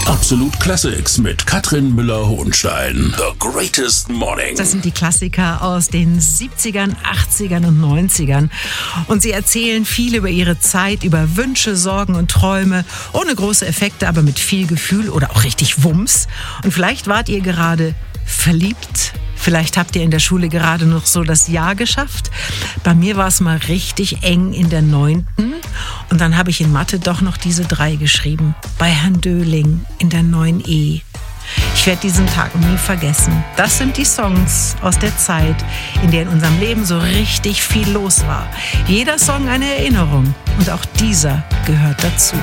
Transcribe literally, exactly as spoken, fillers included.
Absolut Classics mit Katrin Müller-Hohenstein. The Greatest Morning. Das sind die Klassiker aus den siebzigern, achtzigern und neunzigern. Und sie erzählen viel über ihre Zeit, über Wünsche, Sorgen und Träume. Ohne große Effekte, aber mit viel Gefühl oder auch richtig Wumms. Und vielleicht wart ihr gerade verliebt. Vielleicht habt ihr in der Schule gerade noch so das Jahr geschafft. Bei mir war es mal richtig eng in der neunten. Und dann habe ich in Mathe doch noch diese drei geschrieben. Bei Herrn Döling in der neun E. Ich werde diesen Tag nie vergessen. Das sind die Songs aus der Zeit, in der in unserem Leben so richtig viel los war. Jeder Song eine Erinnerung. Und auch dieser gehört dazu.